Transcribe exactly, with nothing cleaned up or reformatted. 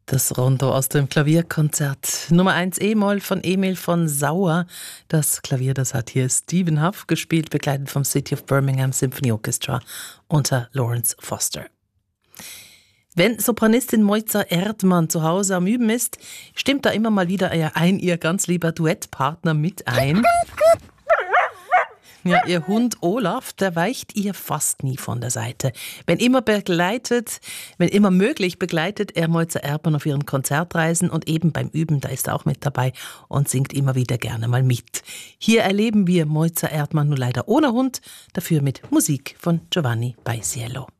Das Rondo aus dem Klavierkonzert Nummer eins E-Moll von Emil von Sauer. Das Klavier, das hat hier Stephen Huff gespielt, begleitet vom City of Birmingham Symphony Orchestra unter Lawrence Foster. Wenn Sopranistin Mojca Erdmann zu Hause am Üben ist, stimmt da immer mal wieder ein ihr ganz lieber Duettpartner mit ein. Ja, ihr Hund Olaf, der weicht ihr fast nie von der Seite. Wenn immer begleitet, wenn immer möglich, begleitet er Mojca Erdmann auf ihren Konzertreisen und eben beim Üben, da ist er auch mit dabei und singt immer wieder gerne mal mit. Hier erleben wir Mojca Erdmann nur leider ohne Hund, dafür mit Musik von Giovanni Paisiello.